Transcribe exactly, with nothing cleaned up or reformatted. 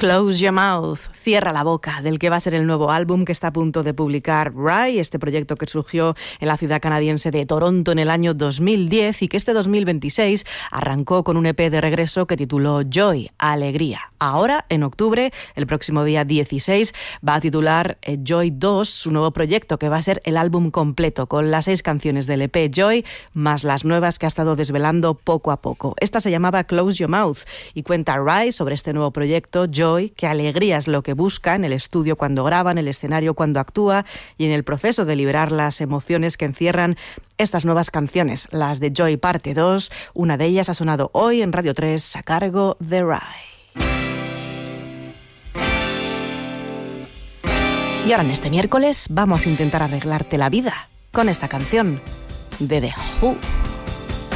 Close Your Mouth, cierra la boca, del que va a ser el nuevo álbum que está a punto de publicar Rai, este proyecto que surgió en la ciudad canadiense de Toronto en el año dos mil diez y que este dos mil veintiséis arrancó con un E P de regreso que tituló Joy, Alegría. Ahora, en octubre, el próximo día dieciséis, va a titular Joy dos, su nuevo proyecto, que va a ser el álbum completo, con las seis canciones del E P Joy, más las nuevas que ha estado desvelando poco a poco. Esta se llamaba Close Your Mouth y cuenta Rai sobre este nuevo proyecto, Joy, que alegría es lo que busca en el estudio cuando graba, en el escenario cuando actúa y en el proceso de liberar las emociones que encierran estas nuevas canciones, las de Joy parte dos. Una de ellas ha sonado hoy en Radio tres a cargo de Rai. Y ahora en este miércoles vamos a intentar arreglarte la vida con esta canción de The Who.